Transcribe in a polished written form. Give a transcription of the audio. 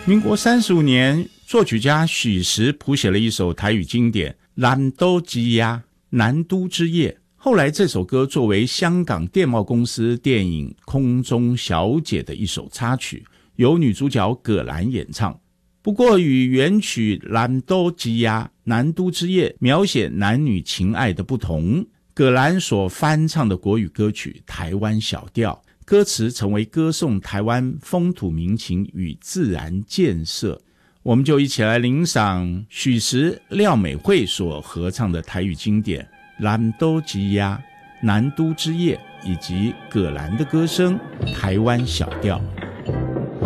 民国35年，作曲家许时谱写了一首台语经典《南都之夜》南都之夜。后来这首歌作为香港电报公司电影《空中小姐》的一首插曲，由女主角葛兰演唱。不过与原曲《南都之夜》南都之夜描写男女情爱的不同，葛兰所翻唱的国语歌曲《台湾小调》，歌词成为歌颂台湾风土民情与自然建设。我们就一起来聆赏许时、廖美惠所合唱的台语经典《南都之夜》南都之夜，以及葛兰的歌声《台湾小调》。